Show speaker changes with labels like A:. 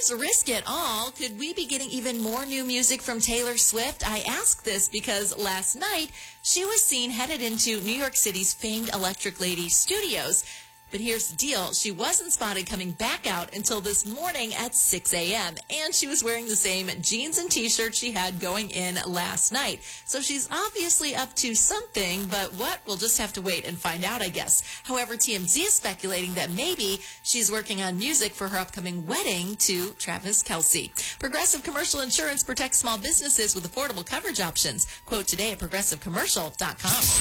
A: this risk it all? Could we be getting even more new music from Taylor Swift? I ask this because last night she was seen headed into New York City's famed Electric Lady Studios. But here's the deal. She wasn't spotted coming back out until this morning at 6 a.m. And she was wearing the same jeans and t-shirt she had going in last night. So she's obviously up to something, but what? We'll just have to wait and find out, I guess. However, TMZ is speculating that maybe she's working on music for her upcoming wedding to Travis Kelce. Progressive Commercial Insurance protects small businesses with affordable coverage options. Quote today at progressivecommercial.com.